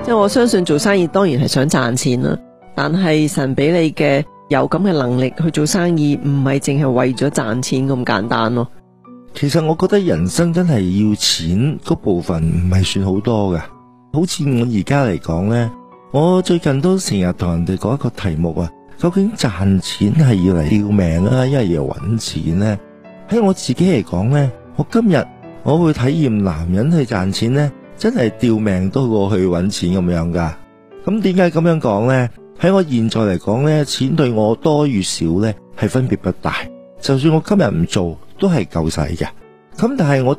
即係我相信做生意當然係想賺錢啦，但係神俾你嘅有咁嘅能力去做生意，唔係淨係為咗賺錢咁簡單咯。 其實我覺得人生真係要錢嗰部分唔係算好多㗎。好似我而家嚟講呢，我最近都成日同人哋講一個題目啊，究竟賺錢係要嚟吊命啊，一係要搵錢呢？喺我自己嚟講呢，我今日我會體驗男人去賺錢呢，真係吊命多過去搵錢咁樣噶。咁點解咁樣講呢？喺我現在嚟講呢，錢對我多與少呢係分別不大，就算我今日唔做都係夠使嘅。咁但係我